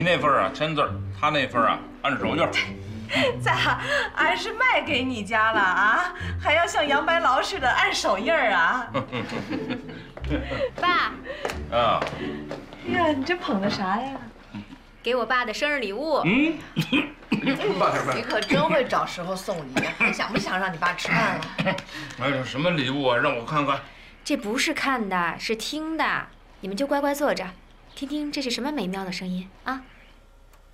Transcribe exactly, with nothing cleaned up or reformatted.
你那份啊签字，他那份啊按手印。 咋，俺是卖给你家了啊？还要像杨白劳似的按手印儿啊？ 爸。 啊。 哎呀，你这捧的啥呀？ 给我爸的生日礼物。 嗯。慢点，慢点。 你可真会找时候送礼，还想不想让你爸吃饭了？ 哎，这什么礼物啊？让我看看。 这不是看的，是听的。你们就乖乖坐着，听听这是什么美妙的声音啊！